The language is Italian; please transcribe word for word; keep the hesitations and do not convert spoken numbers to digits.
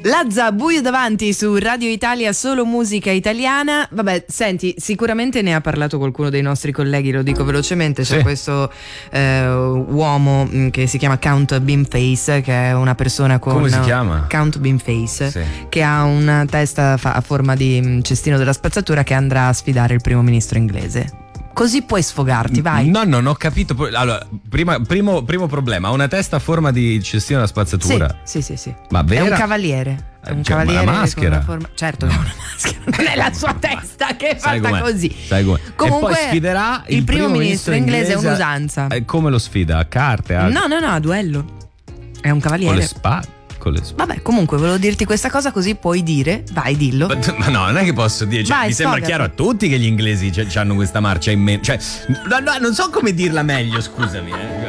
Lazza, buio davanti su Radio Italia, solo musica italiana. Vabbè, senti, sicuramente ne ha parlato qualcuno dei nostri colleghi, lo dico velocemente. C'è Sì. questo eh, uomo mh, che si chiama Count Beanface, che è una persona con... Come si chiama? Count Beanface, Sì. che ha una testa fa- a forma di mh, cestino della spazzatura, che andrà a sfidare il primo ministro inglese. Così puoi sfogarti, vai. No, non ho capito. Allora, prima, primo, primo problema, ha una testa a forma di cestino da spazzatura. Sì, sì, sì, sì. Ma vera? È un cavaliere. È un Cioè, ma cavaliere la con maschera? una forma... Certo che è una maschera, non è la sua testa che è Sai fatta com'è? così. Sai com'è? Comunque, e poi sfiderà il, il primo ministro inglese, è un'usanza. E come lo sfida? A carte? A... No, no, no, a duello. È un Con cavaliere. le spade? Con le spade. Vabbè, comunque volevo dirti questa cosa, così puoi dire, vai, dillo. Ma, ma no, non è che posso dire, cioè, Vai, mi sembra sfogati. chiaro a tutti che gli inglesi hanno questa marcia in mente. Cioè, no, no, non so come dirla meglio, scusami. Eh.